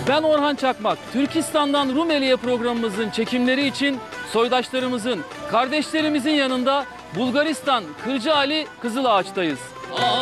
Ben Orhan Çakmak. Türkistan'dan Rumeli'ye programımızın çekimleri için soydaşlarımızın, kardeşlerimizin yanında Bulgaristan Kırcaali Kızılağaç'tayız.